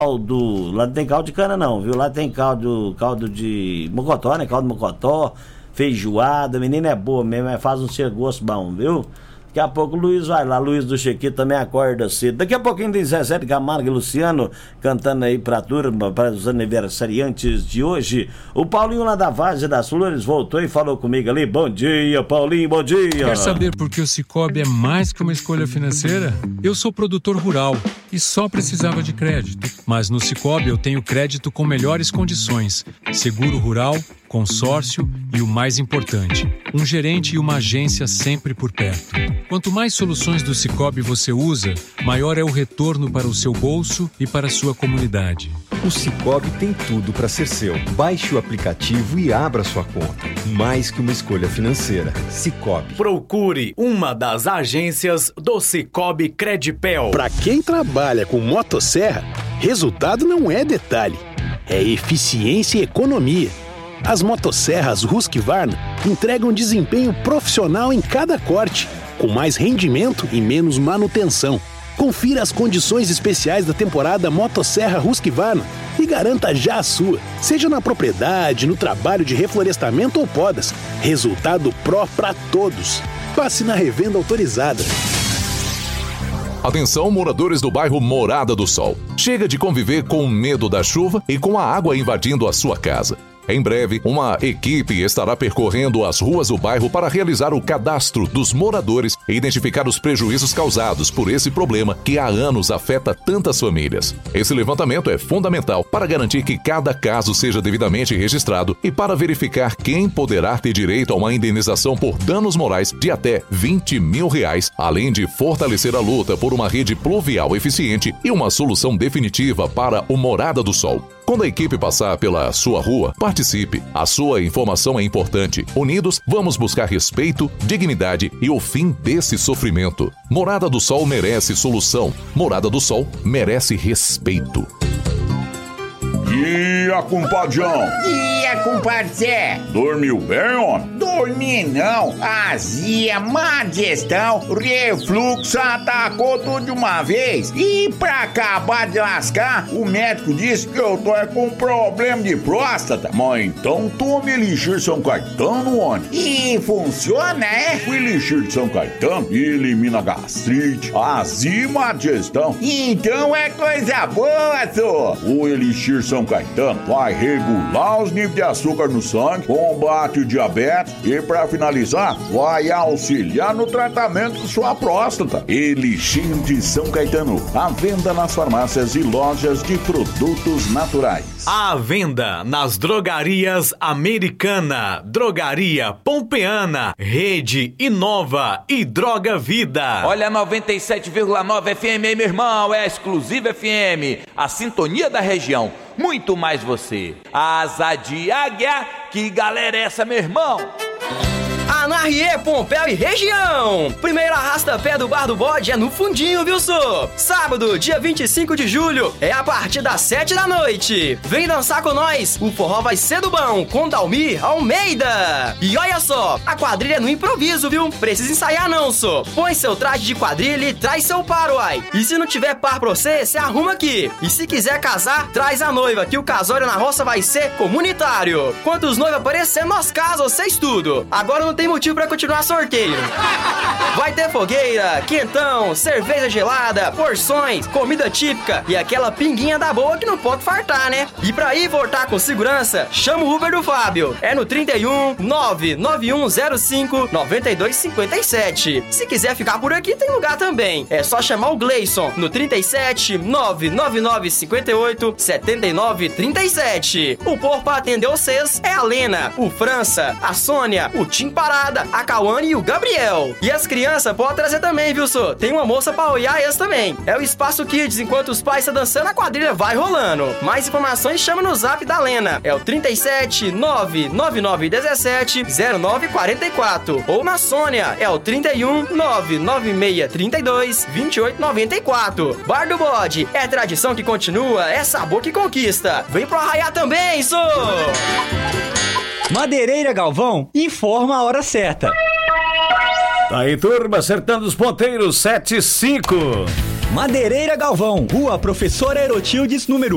caldo. Lá não tem caldo de cana não, viu? Lá tem caldo de mocotó, né? Caldo de mocotó, feijoada, menina é boa mesmo, faz um seu gosto bom, viu? Daqui a pouco o Luiz vai lá, Luiz do Chiquito também acorda cedo. Daqui a pouquinho tem Zezé de Camargo e Luciano cantando aí pra turma, para os aniversariantes de hoje. O Paulinho lá da Várzea das Flores voltou e falou comigo ali. Bom dia, Paulinho, bom dia. Quer saber por que o Sicoob é mais que uma escolha financeira? Eu sou produtor rural e só precisava de crédito. Mas no Sicoob eu tenho crédito com melhores condições, seguro rural, consórcio e o mais importante, um gerente e uma agência sempre por perto. Quanto mais soluções do Sicoob você usa, maior é o retorno para o seu bolso e para a sua comunidade. O Sicoob tem tudo para ser seu. Baixe o aplicativo e abra sua conta. Mais que uma escolha financeira. Sicoob. Procure uma das agências do Sicoob Credipel. Para quem trabalha com motosserra, resultado não é detalhe, é eficiência e economia. As motosserras Husqvarna entregam desempenho profissional em cada corte, com mais rendimento e menos manutenção. Confira as condições especiais da temporada Motosserra Husqvarna e garanta já a sua, seja na propriedade, no trabalho de reflorestamento ou podas. Resultado pró para todos. Passe na revenda autorizada. Atenção, moradores do bairro Morada do Sol. Chega de conviver com medo da chuva e com a água invadindo a sua casa. Em breve, uma equipe estará percorrendo as ruas do bairro para realizar o cadastro dos moradores e identificar os prejuízos causados por esse problema que há anos afeta tantas famílias. Esse levantamento é fundamental para garantir que cada caso seja devidamente registrado e para verificar quem poderá ter direito a uma indenização por danos morais de até R$20 mil, além de fortalecer a luta por uma rede pluvial eficiente e uma solução definitiva para o Morada do Sol. Quando a equipe passar pela sua rua, participe. A sua informação é importante. Unidos, vamos buscar respeito, dignidade e o fim desse sofrimento. Morada do Sol merece solução. Morada do Sol merece respeito. E a compadrão? E a compadre Zé? Dormiu bem, homem? Dormi não. Azia, má digestão, refluxo, atacou tudo de uma vez. E pra acabar de lascar, o médico disse que eu tô com problema de próstata. Mas então tome Elixir São Caetano, homem. E funciona, é? O Elixir de São Caetano elimina gastrite, azia e má digestão. Então é coisa boa, só. O Elixir São Caetano vai regular os níveis de açúcar no sangue, combate o diabetes e, para finalizar, vai auxiliar no tratamento de sua próstata. Elixir de São Caetano, à venda nas farmácias e lojas de produtos naturais. À venda nas drogarias Americana, Drogaria Pompeana, Rede Inova e Droga Vida. Olha, 97,9 FM, meu irmão, é a exclusiva FM, a sintonia da região. Muito mais você. Asa de águia, que galera é essa, meu irmão? Anarriê, Pompéu e região. Primeiro arrasta-pé do Bar do Bode é no Fundinho, viu, só? Sábado, dia 25 de julho, é a partir das 7 da noite. Vem dançar com nós, o forró vai ser do bom, com Dalmir Almeida. E olha só, a quadrilha é no improviso, viu? Precisa ensaiar não, só. Põe seu traje de quadrilha e traz seu par, uai. E se não tiver par pra você, se arruma aqui. E se quiser casar, traz a noiva, que o casório na roça vai ser comunitário. Quantos noivos aparecer, nós casa, vocês tudo. Agora não tem motivo pra continuar sorteio. Vai ter fogueira, quentão, cerveja gelada, porções, comida típica e aquela pinguinha da boa que não pode fartar, né? E pra ir voltar com segurança, chama o Uber do Fábio. É no 31 99105 9257. Se quiser ficar por aqui, tem lugar também. É só chamar o Gleison no 37 99958 7937. O povo pra atender vocês é a Lena, o França, a Sônia, o Tim Parada, a Cauane e o Gabriel. E as crianças podem trazer também, viu, só? Tem uma moça pra olhar eles também. É o Espaço Kids, enquanto os pais estão dançando, a quadrilha vai rolando. Mais informações, chama no zap da Lena. É o 37 99917 0944. Ou na Sônia, é o 31 99632 2894. Bar do Bode, é tradição que continua, é sabor que conquista. Vem pro Arraiá também, só! Madeireira Galvão informa a hora certa. Tá aí, turma, acertando os ponteiros, 7-5. Madeireira Galvão, Rua Professor Aerotildes, número